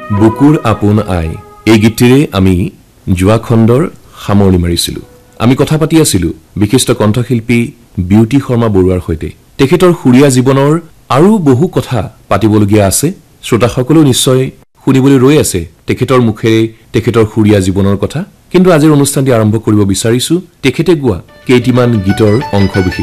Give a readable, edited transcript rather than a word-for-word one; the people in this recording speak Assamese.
বুকুৰ আপোন আই এই গীতটিৰে আমি যোৱা খণ্ডৰ সামৰণি মাৰিছিলোঁ আমি কথা পাতি আছিলোঁ বিশিষ্ট কণ্ঠশিল্পী বিউটি শৰ্মা বৰুৱাৰ সৈতে তেখেতৰ সুৰীয়া জীৱনৰ আৰু বহু কথা পাতিবলগীয়া আছে শ্ৰোতাসকলেও নিশ্চয় শুনিবলৈ ৰৈ আছে তেখেতৰ মুখেৰে তেখেতৰ সুৰীয়া জীৱনৰ কথা কিন্তু আজিৰ অনুষ্ঠানটি আৰম্ভ কৰিব বিচাৰিছো তেখেতে গোৱা কেইটিমান গীতৰ অংশবিশেষ